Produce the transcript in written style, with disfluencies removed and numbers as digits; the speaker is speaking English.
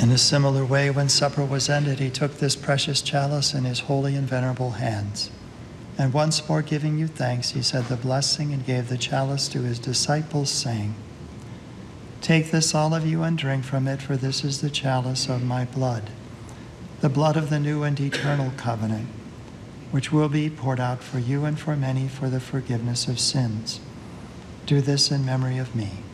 In a similar way, when supper was ended, he took this precious chalice in his holy and venerable hands. And once more giving you thanks, he said the blessing and gave the chalice to his disciples, saying, "Take this, all of you, and drink from it, for this is the chalice of my blood, the blood of the new and eternal covenant, which will be poured out for you and for many for the forgiveness of sins. Do this in memory of me."